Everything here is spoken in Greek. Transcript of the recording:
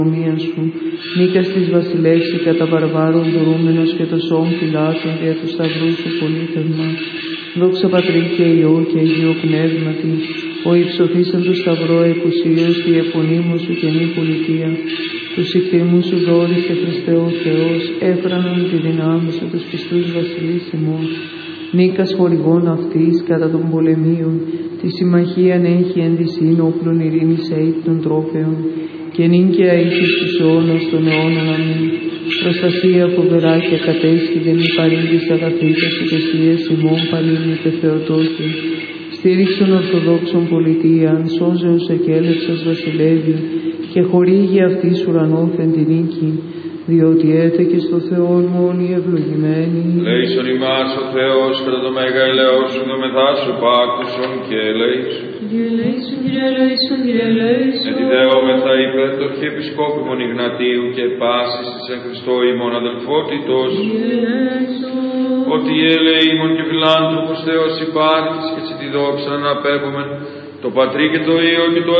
σου, νίκας της βασιλεύση κατά βαρβάρων δωρούμενος και το σώμα φυλάτων δια του σταυρού σου πολίτευμα. Δόξα Πατρί και Υιό και Αγίο Πνεύματι, ο υψωθήσαν του σταυρό εκουσίως τη επωνύμου σου καινή πολιτεία. Τους ικτήμους σου δόρισε Χριστέ ο Θεός, έφρανον τη δυνάμει σου τους πιστούς βασιλείς ημών. Νίκας χορηγών αυτής κατά των πολεμίων, τη συμμαχίαν έχει ενδυσίν όπλων ειρήνης αίτητων τρόπεων, και νυν και αίτης τους αιώνας των αιώνων αμήν. Προστασία φοβερά και κατέσχυδεν η παρήγης αγαθήτας υπεσίες ημών παλήμνητε Θεοτόκη. Στήριξον ορθοδόξων πολιτείαν, σώζεως εκέλευσας βασιλεύει, και χορήγει αυτής ουρανόφεν τη νίκη, διότι έθε και στο Θεό μόνοι ευλογημένοι. Λέησον ημάς ο Θεός κατά το μέγα ελαιός σου δομεθά σου πάκουσον και ελέησον. Κύριε ελέησον, Κύριε ελέησον, Κύριε ελέησον. Ετιδέομεθα υπέρ το αρχιεπισκόπημον Ιγνατίου και πάσης της εν Χριστώ ημών αδελφότητος. Κύριε ελέησον. Ότι η ελεήμων και φιλάνθρωπος Θεός υπάρχεις και σε τη δόξα να απέπομεν το Πατρί και το Υιό και το